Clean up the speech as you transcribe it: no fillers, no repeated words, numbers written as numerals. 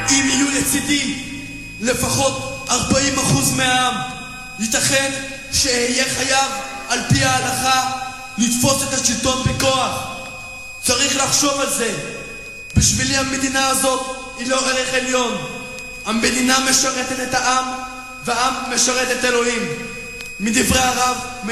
אם יהיו לצידי לפחות 40% מהעם, ייתכן שאהיה חייב על פי ההלכה לתפוס את השלטון בכוח. צריך לחשוב על זה. בשבילי המדינה הזאת היא לא ערך עליון. המדינה משרתת את העם, והעם משרת את אלוהים. מדברי הרב